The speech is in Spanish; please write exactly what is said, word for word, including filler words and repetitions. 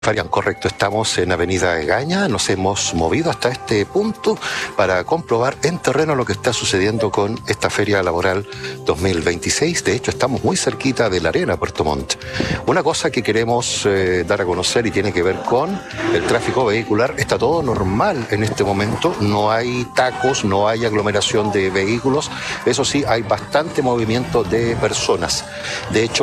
Fabián, correcto, estamos en Avenida Egaña, nos hemos movido hasta este punto para comprobar en terreno lo que está sucediendo con esta Feria Laboral dos mil veintiséis. De hecho, estamos muy cerquita de la Arena Puerto Montt. Una cosa que queremos eh, dar a conocer y tiene que ver con el tráfico vehicular. Está todo normal en este momento, no hay tacos, no hay aglomeración de vehículos. Eso sí, hay bastante movimiento de personas. De hecho,